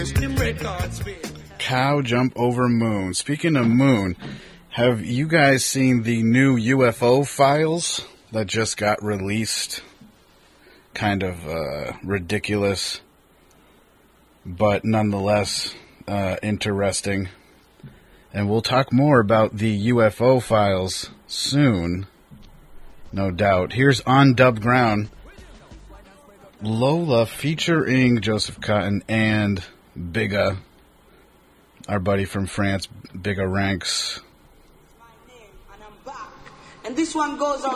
Cow jump over moon. Speaking of moon, have you guys seen the new UFO files that just got released? Kind of ridiculous, but nonetheless interesting. And we'll talk more about the UFO files soon, no doubt. Here's On Dub Ground, Lola featuring Joseph Cotton and Bigga, our buddy from France, Bigga Ranks. And this one goes on.